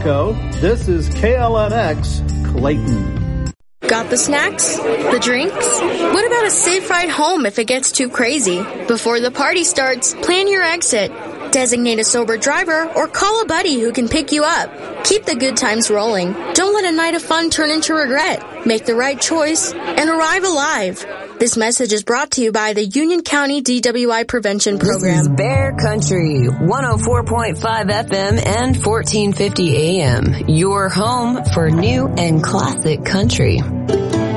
Mexico, this is KLNX Clayton. Got the snacks? The drinks? What about a safe ride home if it gets too crazy? Before the party starts, plan your exit. Designate a sober driver or call a buddy who can pick you up. Keep the good times rolling. Don't let a night of fun turn into regret. Make the right choice and arrive alive. This message is brought to you by the Union County DWI Prevention Program. This is Bear Country, 104.5 FM and 1450 AM. Your home for new and classic country.